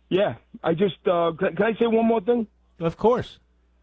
Yeah, I just can I say one more thing? Of course.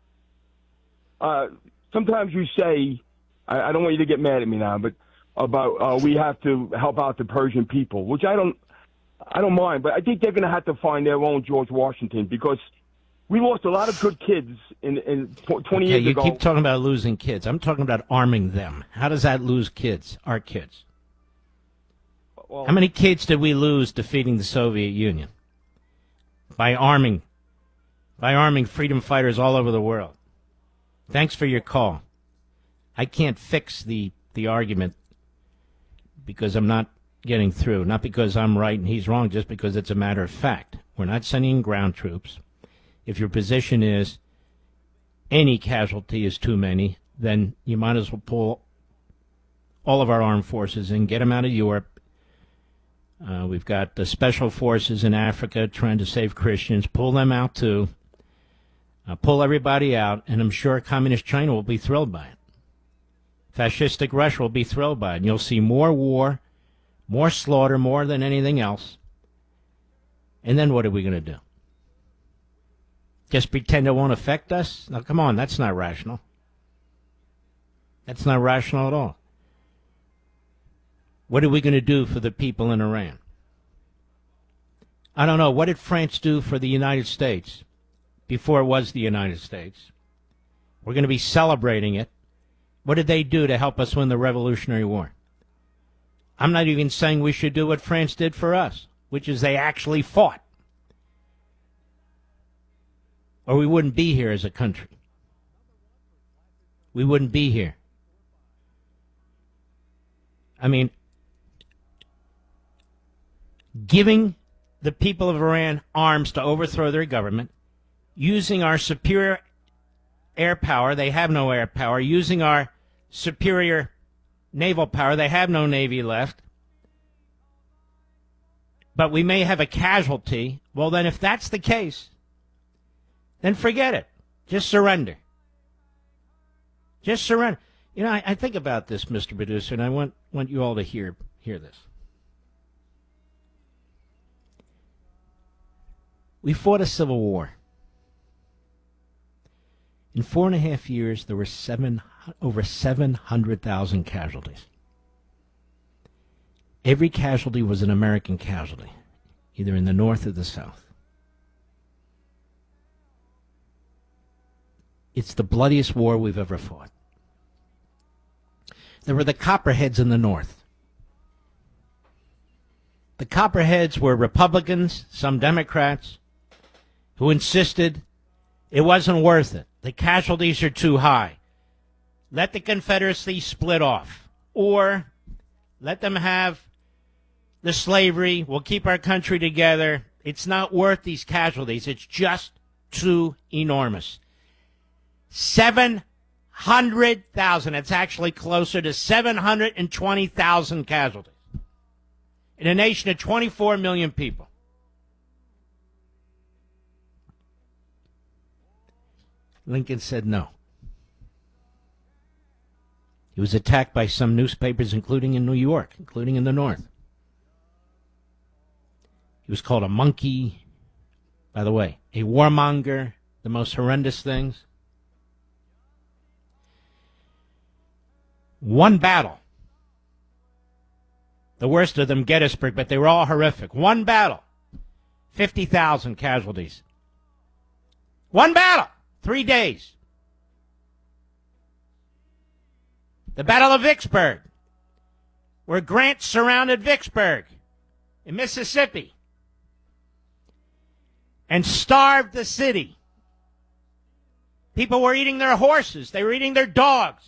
Sometimes you say, I don't want you to get mad at me now, but about we have to help out the Persian people, which I don't mind, but I think they're going to have to find their own George Washington because we lost a lot of good kids in 20 years ago. You keep talking about losing kids. I'm talking about arming them. How does that lose kids, our kids? Well, how many kids did we lose defeating the Soviet Union? By arming freedom fighters all over the world. Thanks for your call. I can't fix the argument because I'm not getting through. Not because I'm right and he's wrong, just because it's a matter of fact. We're not sending in ground troops. If your position is any casualty is too many, then you might as well pull all of our armed forces and get them out of Europe. We've got the special forces in Africa trying to save Christians. Pull them out too. Pull everybody out, and I'm sure Communist China will be thrilled by it. Fascistic Russia will be thrilled by it. And you'll see more war, more slaughter, more than anything else. And then what are we going to do? Just pretend it won't affect us? Now, come on, that's not rational. That's not rational at all. What are we going to do for the people in Iran? I don't know. What did France do for the United States before it was the United States? We're going to be celebrating it. What did they do to help us win the Revolutionary War? I'm not even saying we should do what France did for us, which is they actually fought. Or we wouldn't be here as a country. We wouldn't be here. I mean, giving the people of Iran arms to overthrow their government, using our superior air power, they have no air power, using our superior naval power, they have no navy left, but we may have a casualty. Well, then if that's the case, then forget it. Just surrender. Just surrender. You know, I think about this, Mr. Producer, and I want you all to hear this. We fought a civil war. In 4.5 years, there were over 700,000 casualties. Every casualty was an American casualty, either in the North or the South. It's the bloodiest war we've ever fought. There were the Copperheads in the North. The Copperheads were Republicans, some Democrats, who insisted it wasn't worth it. The casualties are too high. Let the Confederacy split off. Or let them have the slavery. We'll keep our country together. It's not worth these casualties. It's just too enormous. 700,000. It's actually closer to 720,000 casualties in a nation of 24 million people. Lincoln said no. He was attacked by some newspapers, including in New York, including in the North. He was called a monkey. By the way, a warmonger, the most horrendous things. One battle. The worst of them, Gettysburg, but they were all horrific. One battle. 50,000 casualties. One battle. 3 days. The Battle of Vicksburg, where Grant surrounded Vicksburg in Mississippi and starved the city. People were eating their horses. They were eating their dogs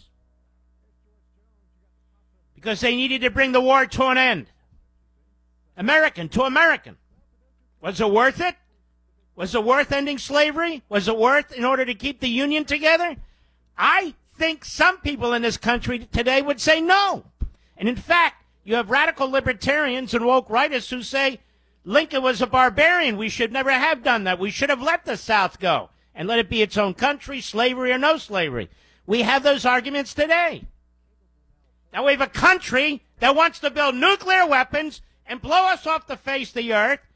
because they needed to bring the war to an end. American to American. Was it worth it? Was it worth ending slavery? Was it worth in order to keep the Union together? I think some people in this country today would say no. And in fact, you have radical libertarians and woke rightists who say Lincoln was a barbarian. We should never have done that. We should have let the South go and let it be its own country, slavery or no slavery. We have those arguments today. Now we have a country that wants to build nuclear weapons and blow us off the face of the earth